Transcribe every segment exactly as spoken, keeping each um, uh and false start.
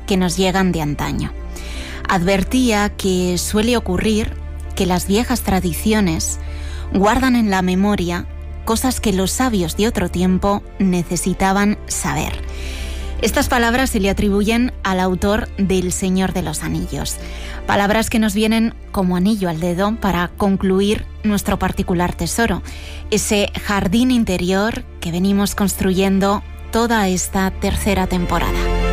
que nos llegan de antaño. Advertía que suele ocurrir que las viejas tradiciones guardan en la memoria cosas que los sabios de otro tiempo necesitaban saber. Estas palabras se le atribuyen al autor del Señor de los Anillos. Palabras que nos vienen como anillo al dedo para concluir nuestro particular tesoro, ese jardín interior que venimos construyendo toda esta tercera temporada.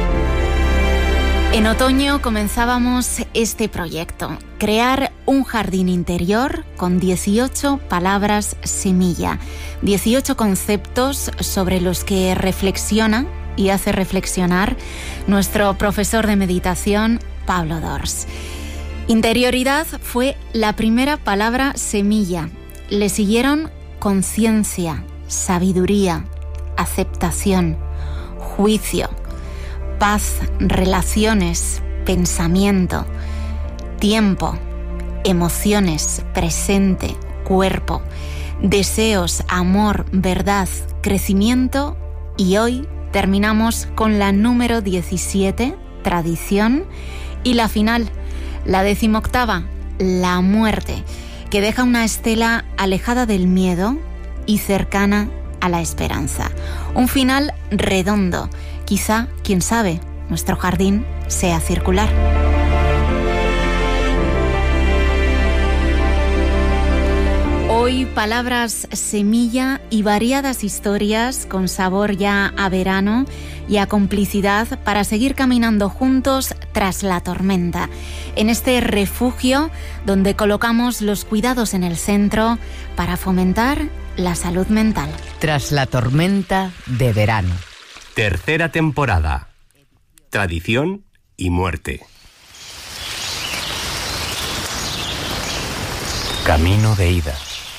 En otoño comenzábamos este proyecto, crear un jardín interior con dieciocho palabras semilla, dieciocho conceptos sobre los que reflexiona y hace reflexionar nuestro profesor de meditación, Pablo Dors. Interioridad fue la primera palabra semilla. Le siguieron conciencia, sabiduría, aceptación, juicio, paz, relaciones, pensamiento, tiempo, emociones, presente, cuerpo, deseos, amor, verdad, crecimiento, y hoy terminamos con la número diecisiete, tradición, y la final, la decimoctava, la muerte, que deja una estela alejada del miedo y cercana a la esperanza. Un final redondo. Quizá, quién sabe, nuestro jardín sea circular. Hoy palabras semilla y variadas historias con sabor ya a verano y a complicidad para seguir caminando juntos tras la tormenta, en este refugio donde colocamos los cuidados en el centro para fomentar la salud mental. Tras la tormenta de verano. Tercera temporada. Tradición y muerte. Camino de ida.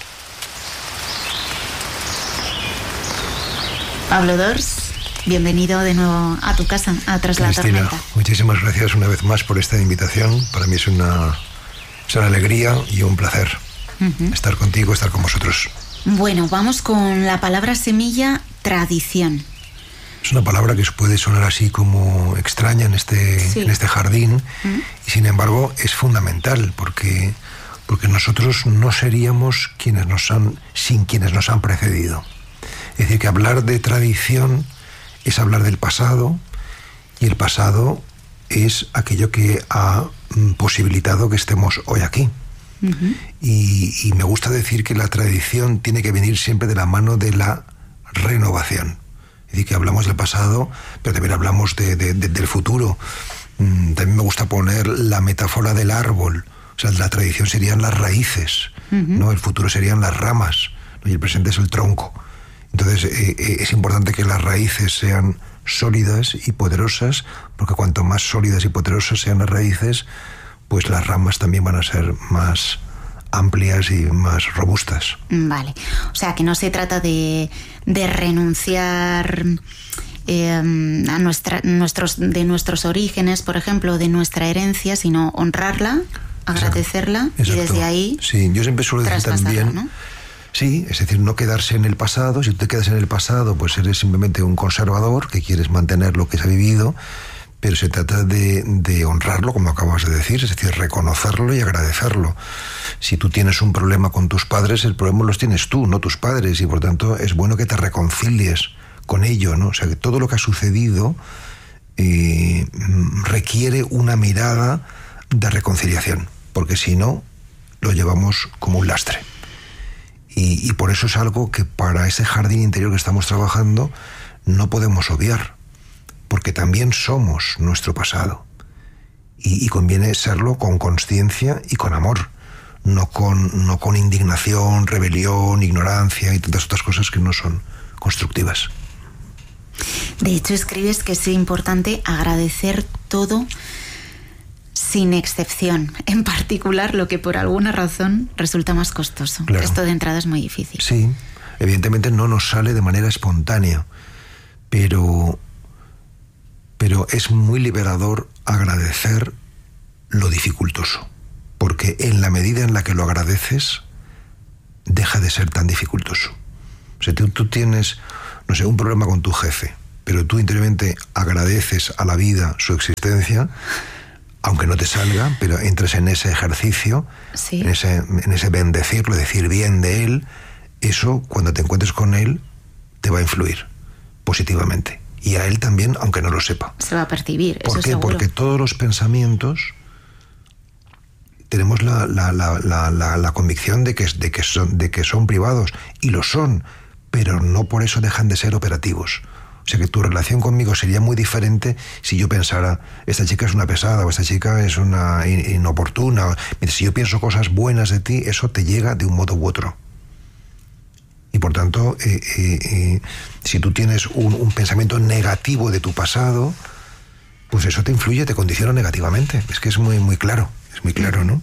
Pablo Dors, bienvenido de nuevo a tu casa, a Tras la Cristina, tormenta. Muchísimas gracias una vez más por esta invitación. Para mí es una, es una alegría y un placer uh-huh. estar contigo, estar con vosotros. Bueno, vamos con la palabra semilla, tradición. Es una palabra que puede sonar así como extraña en este, sí. en este jardín uh-huh. y sin embargo es fundamental porque, porque nosotros no seríamos quienes nos han, sin quienes nos han precedido. Es decir, que hablar de tradición es hablar del pasado, y el pasado es aquello que ha posibilitado que estemos hoy aquí. Uh-huh. Y, y me gusta decir que la tradición tiene que venir siempre de la mano de la renovación. Es decir, que hablamos del pasado, pero también hablamos de, de, de, del futuro. También me gusta poner la metáfora del árbol. O sea, la tradición serían las raíces, uh-huh. ¿no? El futuro serían las ramas, ¿no? Y el presente es el tronco. Entonces eh, eh, es importante que las raíces sean sólidas y poderosas, porque cuanto más sólidas y poderosas sean las raíces, pues las ramas también van a ser más amplias y más robustas. Vale, o sea que no se trata de, de renunciar eh, a nuestra, nuestros, de nuestros orígenes, por ejemplo, de nuestra herencia, sino honrarla, agradecerla. Exacto. Y desde ahí sí, yo siempre suelo decir también, ¿no? Sí, es decir, no quedarse en el pasado. Si tú te quedas en el pasado, pues eres simplemente un conservador que quieres mantener lo que se ha vivido, pero se trata de, de honrarlo, como acabas de decir, es decir, reconocerlo y agradecerlo. Si tú tienes un problema con tus padres, el problema los tienes tú, no tus padres, y por tanto es bueno que te reconcilies con ello, ¿no? O sea, que todo lo que ha sucedido eh, requiere una mirada de reconciliación, porque si no, lo llevamos como un lastre. Y, y por eso es algo que para ese jardín interior que estamos trabajando no podemos obviar, porque también somos nuestro pasado. Y, y conviene serlo con consciencia y con amor, no con, no con indignación, rebelión, ignorancia y tantas otras cosas que no son constructivas. De hecho, escribes que es importante agradecer todo sin excepción, en particular lo que por alguna razón resulta más costoso. Claro. Esto de entrada es muy difícil. Sí, evidentemente no nos sale de manera espontánea, pero, pero es muy liberador agradecer lo dificultoso, porque en la medida en la que lo agradeces, deja de ser tan dificultoso. O sea, tú, tú tienes, no sé, un problema con tu jefe, pero tú interiormente agradeces a la vida su existencia, aunque no te salga, pero entras en ese ejercicio, sí. en, ese, en ese bendecirlo, decir bien de él, eso cuando te encuentres con él te va a influir positivamente. Y a él también, aunque no lo sepa. Se va a percibir, ¿Por eso qué? seguro. Porque todos los pensamientos tenemos la, la, la, la, la, la convicción de que, de, que son, de que son privados, y lo son, pero no por eso dejan de ser operativos. O sea que tu relación conmigo sería muy diferente si yo pensara, esta chica es una pesada, o esta chica es una inoportuna. Si yo pienso cosas buenas de ti, eso te llega de un modo u otro. Y por tanto, eh, eh, eh, si tú tienes un, un pensamiento negativo de tu pasado, pues eso te influye, te condiciona negativamente. Es que es muy, muy claro, es muy claro, ¿no?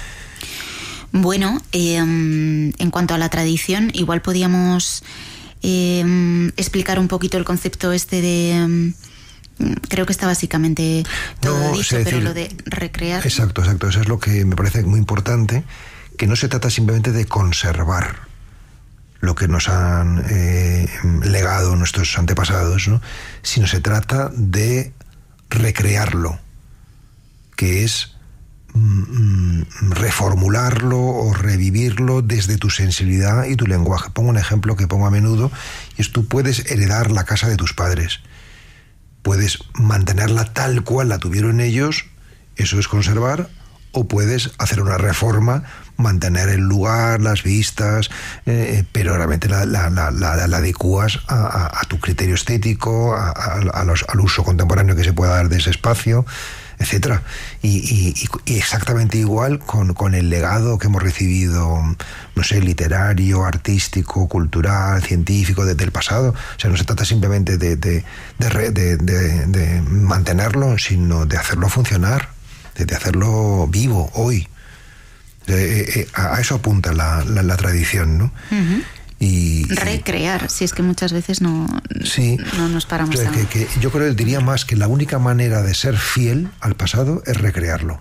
Bueno, eh, en cuanto a la tradición, igual podíamos eh, explicar un poquito el concepto este de... Creo que está básicamente todo no, dicho, decir, pero lo de recrear... Exacto, exacto. Eso es lo que me parece muy importante, que no se trata simplemente de conservar lo que nos han eh, legado nuestros antepasados, ¿no? Sino se trata de recrearlo, que es mm, reformularlo o revivirlo desde tu sensibilidad y tu lenguaje. Pongo un ejemplo que pongo a menudo, y es: tú puedes heredar la casa de tus padres, puedes mantenerla tal cual la tuvieron ellos, eso es conservar, o puedes hacer una reforma, mantener el lugar, las vistas, eh, pero realmente la, la, la, la, la adecuas a, a, a tu criterio estético, a, a, a los, al uso contemporáneo que se pueda dar de ese espacio, etcétera. Y, y, y exactamente igual con, con el legado que hemos recibido, no sé, literario, artístico, cultural, científico, desde el pasado. O sea, no se trata simplemente de, de, de, de, de, de mantenerlo, sino de hacerlo funcionar, de, de hacerlo vivo hoy. Eh, eh, a eso apunta la, la, la tradición, ¿no? Uh-huh. Y, recrear, y, si es que muchas veces no, sí, no nos paramos que, a... que, que yo creo que diría más que la única manera de ser fiel al pasado es recrearlo.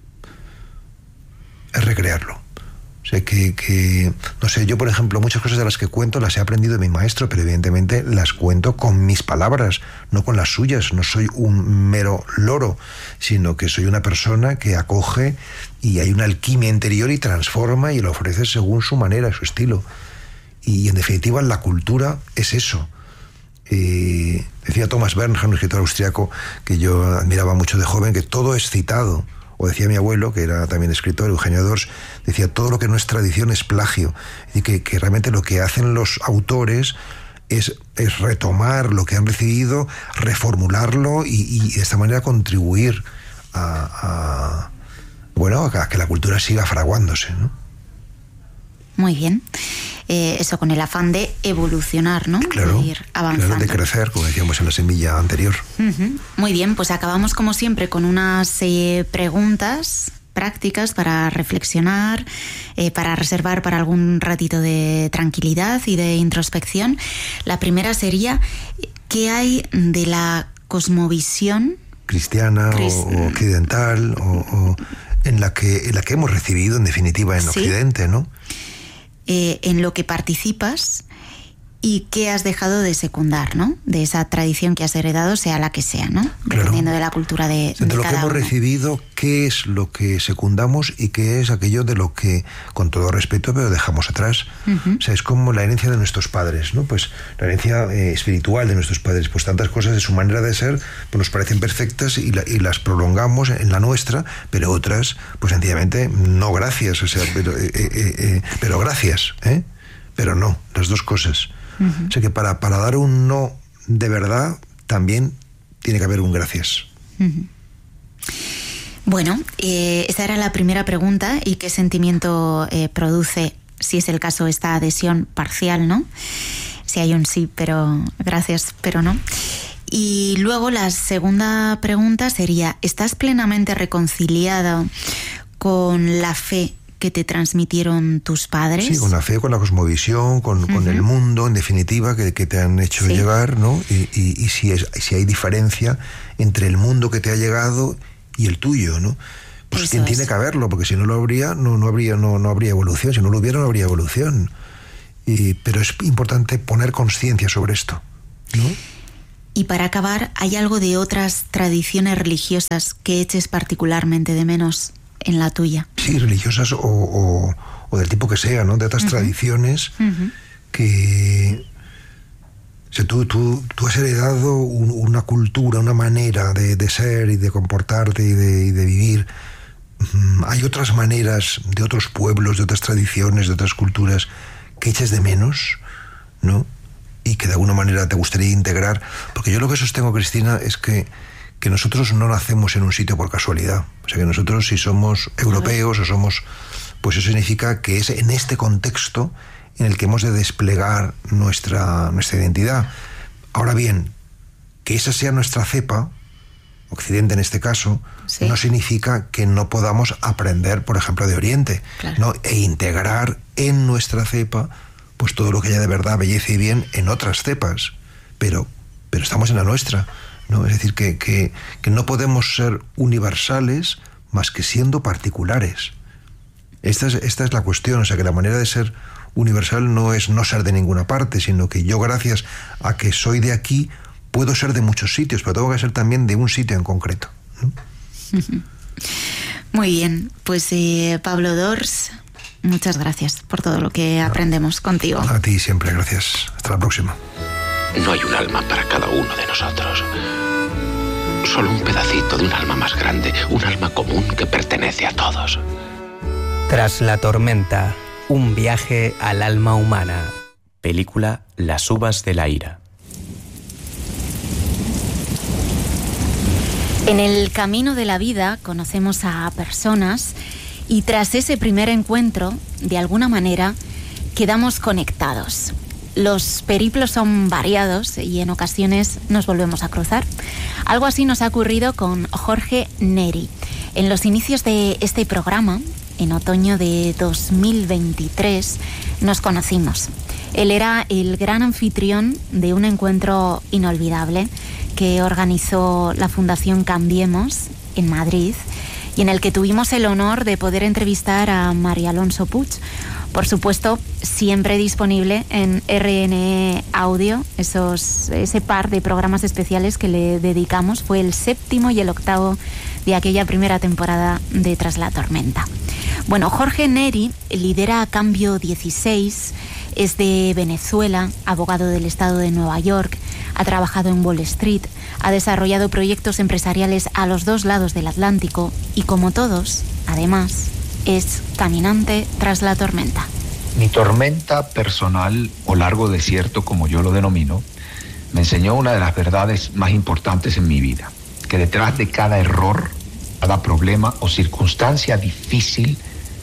Es recrearlo. O sea, que, que, no sé, yo por ejemplo, muchas cosas de las que cuento las he aprendido de mi maestro, pero evidentemente las cuento con mis palabras, no con las suyas. No soy un mero loro, sino que soy una persona que acoge, y hay una alquimia interior y transforma y lo ofrece según su manera, su estilo. Y en definitiva la cultura es eso. Eh, decía Thomas Bernhard, un escritor austriaco que yo admiraba mucho de joven, que todo es citado. O decía mi abuelo, que era también escritor, Eugenio Dors, decía: todo lo que no es tradición es plagio. Y que, que realmente lo que hacen los autores es, es retomar lo que han recibido, reformularlo y, y de esta manera contribuir a, a, bueno, a que la cultura siga fraguándose, ¿no? Muy bien. Eh, eso con el afán de evolucionar, ¿no? Claro, de ir avanzando. Claro, de crecer, como decíamos en la semilla anterior. Uh-huh. Muy bien, pues acabamos como siempre con unas eh, preguntas prácticas para reflexionar, eh, para reservar para algún ratito de tranquilidad y de introspección. La primera sería: ¿qué hay de la cosmovisión cristiana Crist... o, o occidental o, o en la que en la que hemos recibido en definitiva en ¿Sí? Occidente, ¿no? Eh, en lo que participas y qué has dejado de secundar, ¿no? De esa tradición que has heredado, sea la que sea, ¿no? Claro. Dependiendo de la cultura de, de, de lo cada que hemos uno. recibido, qué es lo que secundamos y qué es aquello de lo que, con todo respeto, pero dejamos atrás. Uh-huh. O sea, es como la herencia de nuestros padres, ¿no? Pues la herencia eh, espiritual de nuestros padres, pues tantas cosas de su manera de ser pues nos parecen perfectas y, la, y las prolongamos en la nuestra, pero otras, pues sencillamente no gracias, o sea, pero, eh, eh, eh, pero gracias, ¿eh? Pero no, las dos cosas. Uh-huh. O sea que para, para dar un no de verdad también tiene que haber un gracias. Uh-huh. Bueno, eh, esa era la primera pregunta. ¿Y qué sentimiento eh, produce, si es el caso, esta adhesión parcial, ¿no? Si hay un sí, pero gracias, pero no. Y luego la segunda pregunta sería: ¿estás plenamente reconciliado con la fe que te transmitieron tus padres? Sí, con la fe, con la cosmovisión, con, uh-huh. con el mundo, en definitiva, que, que te han hecho sí. llegar, ¿no? Y, y, y si, es, si hay diferencia entre el mundo que te ha llegado y el tuyo, ¿no? Pues Eso quien es. tiene que haberlo, porque si no lo habría, no, no habría, no, no habría evolución. Si no lo hubiera, no habría evolución. Y, pero es importante poner conciencia sobre esto, ¿no? Y para acabar, ¿hay algo de otras tradiciones religiosas que eches particularmente de menos en la tuya? Sí, religiosas o, o, o del tipo que sea, ¿no? De otras uh-huh. tradiciones uh-huh. que... O sea, tú, tú, tú has heredado un, una cultura, una manera de, de ser y de comportarte y de, y de vivir. Um, hay otras maneras de otros pueblos, de otras tradiciones, de otras culturas que eches de menos, ¿no? Y que de alguna manera te gustaría integrar, porque yo lo que sostengo, Cristina, es que, que nosotros no nacemos en un sitio por casualidad. O sea, que nosotros, si somos europeos o somos, pues eso significa que es en este contexto en el que hemos de desplegar nuestra, nuestra identidad. Ahora bien, que esa sea nuestra cepa, Occidente en este caso, sí. no significa que no podamos aprender, por ejemplo, de Oriente, claro. ¿no? E integrar en nuestra cepa pues todo lo que haya de verdad, belleza y bien en otras cepas, pero, pero estamos en la nuestra, ¿no? Es decir, que, que, que no podemos ser universales más que siendo particulares. Esta es, esta es la cuestión, o sea, que la manera de ser universal no es no ser de ninguna parte, sino que yo, gracias a que soy de aquí, puedo ser de muchos sitios, pero tengo que ser también de un sitio en concreto, ¿no? Muy bien, pues eh, Pablo Dors, muchas gracias por todo lo que aprendemos contigo. A ti siempre, gracias. Hasta la próxima. No hay un alma para cada uno de nosotros. Solo un pedacito de un alma más grande, un alma común que pertenece a todos. Tras la tormenta, un viaje al alma humana. Película Las uvas de la ira. En el camino de la vida conocemos a personas y tras ese primer encuentro, de alguna manera, quedamos conectados. Los periplos son variados y en ocasiones nos volvemos a cruzar. Algo así nos ha ocurrido con Jorge Neri. En los inicios de este programa, en otoño de dos mil veintitrés, nos conocimos. Él era el gran anfitrión de un encuentro inolvidable que organizó la Fundación Cambiemos en Madrid y en el que tuvimos el honor de poder entrevistar a María Alonso Puig. Por supuesto, siempre disponible en R N E Audio, esos, ese par de programas especiales que le dedicamos. Fue el séptimo y el octavo de aquella primera temporada de Tras la Tormenta. Bueno, Jorge Neri lidera Cambio dieciséis, es de Venezuela, abogado del estado de Nueva York, ha trabajado en Wall Street, ha desarrollado proyectos empresariales a los dos lados del Atlántico y, como todos, además, es caminante tras la tormenta. Mi tormenta personal o largo desierto, como yo lo denomino, me enseñó una de las verdades más importantes en mi vida, que detrás de cada error, cada problema o circunstancia difícil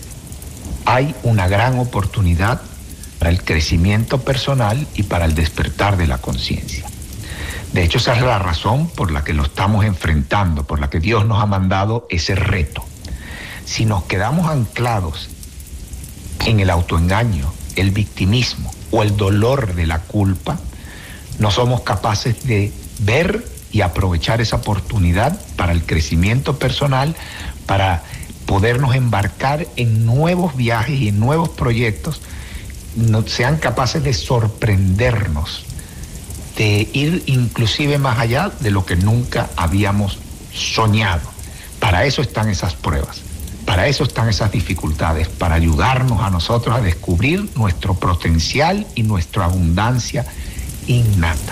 hay una gran oportunidad para el crecimiento personal y para el despertar de la conciencia. De hecho, esa es la razón por la que lo estamos enfrentando, por la que Dios nos ha mandado ese reto. Si nos quedamos anclados en el autoengaño, el victimismo o el dolor de la culpa, no somos capaces de ver y aprovechar esa oportunidad para el crecimiento personal, para podernos embarcar en nuevos viajes y en nuevos proyectos, no sean capaces de sorprendernos, de ir inclusive más allá de lo que nunca habíamos soñado. Para eso están esas pruebas, para eso están esas dificultades, para ayudarnos a nosotros a descubrir nuestro potencial y nuestra abundancia innata.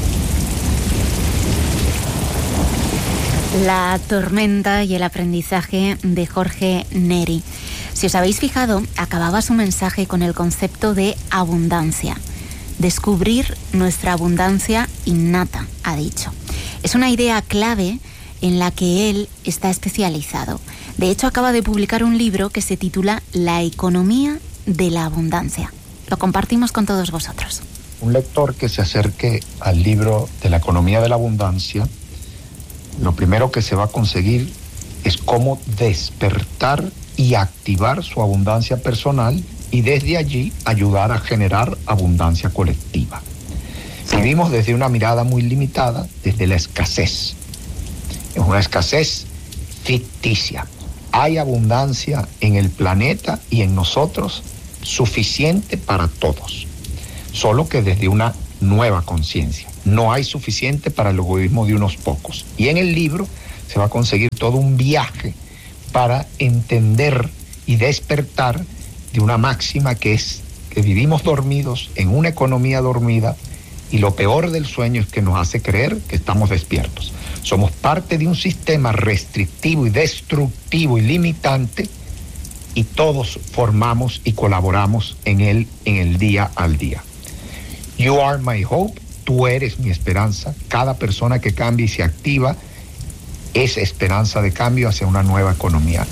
La tormenta y el aprendizaje de Jorge Neri. Si os habéis fijado, acababa su mensaje con el concepto de abundancia. Descubrir nuestra abundancia innata, ha dicho. Es una idea clave en la que él está especializado. De hecho, acaba de publicar un libro que se titula La economía de la abundancia. Lo compartimos con todos vosotros. Un lector que se acerque al libro de la economía de la abundancia, lo primero que se va a conseguir es cómo despertar y activar su abundancia personal y desde allí ayudar a generar abundancia colectiva. Vivimos desde una mirada muy limitada, desde la escasez. Es una escasez ficticia. Hay abundancia en el planeta y en nosotros suficiente para todos, solo que desde una nueva conciencia. No hay suficiente para el egoísmo de unos pocos. Y en el libro se va a conseguir todo un viaje para entender y despertar de una máxima que es que vivimos dormidos en una economía dormida, y lo peor del sueño es que nos hace creer que estamos despiertos. Somos parte de un sistema restrictivo y destructivo y limitante, y todos formamos y colaboramos en él en el día al día. You are my hope, tú eres mi esperanza. Cada persona que cambia y se activa es esperanza de cambio hacia una nueva economía.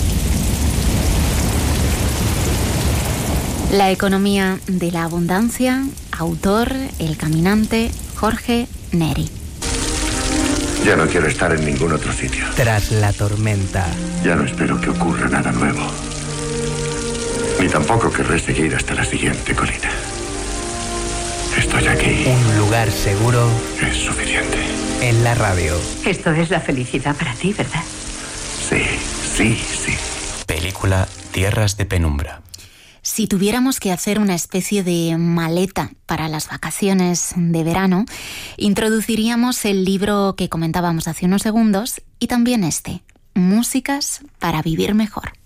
La economía de la abundancia, autor, El Caminante, Jorge Neri. Ya no quiero estar en ningún otro sitio. Tras la tormenta. Ya no espero que ocurra nada nuevo. Ni tampoco querré seguir hasta la siguiente colina. Estoy aquí. Un lugar seguro. Es suficiente. En la radio. Esto es la felicidad para ti, ¿verdad? Sí, sí, sí. Película Tierras de Penumbra. Si tuviéramos que hacer una especie de maleta para las vacaciones de verano, introduciríamos el libro que comentábamos hace unos segundos y también este, Músicas para vivir mejor.